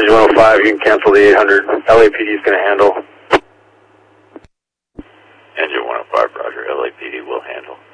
Engine 105, you can cancel the 800. LAPD is going to handle. Engine 105, roger. LAPD will handle.